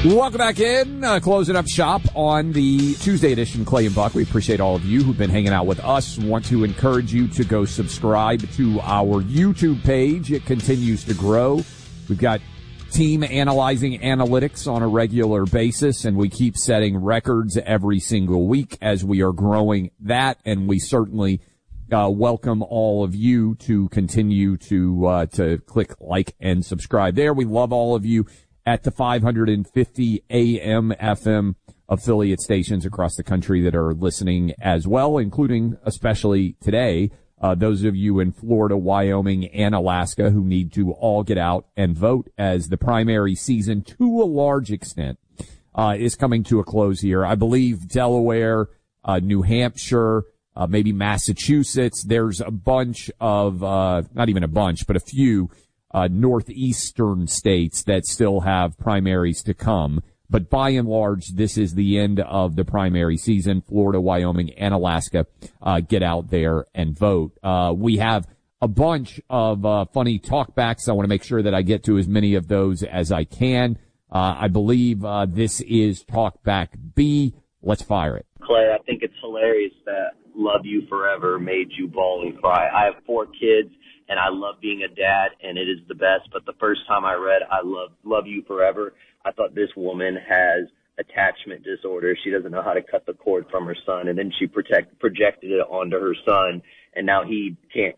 Welcome back in, closing up shop on the Tuesday edition, Clay and Buck. We appreciate all of you who've been hanging out with us. Want to encourage you to go subscribe to our YouTube page. It continues to grow. We've got team analyzing analytics on a regular basis, and we keep setting records every single week as we are growing that, and we certainly welcome all of you to continue to click like and subscribe there. We love all of you at the 550 AM FM affiliate stations across the country that are listening as well, including especially today, those of you in Florida, Wyoming, and Alaska who need to all get out and vote as the primary season, to a large extent, is coming to a close here. I believe Delaware, New Hampshire, maybe Massachusetts. There's a bunch of, not even a bunch, but a few northeastern states that still have primaries to come. But by and large, this is the end of the primary season. Florida, Wyoming, and Alaska, get out there and vote. We have a bunch of funny talkbacks. I want to make sure that I get to as many of those as I can. I believe this is Talkback B. Let's fire it. Clay, I think it's hilarious that Love You Forever made you bawl and cry. I have 4 kids, and I love being a dad, and it is the best. But the first time I read I Love You Forever, I thought this woman has attachment disorder. She doesn't know how to cut the cord from her son, and then she projected it onto her son, and now he can't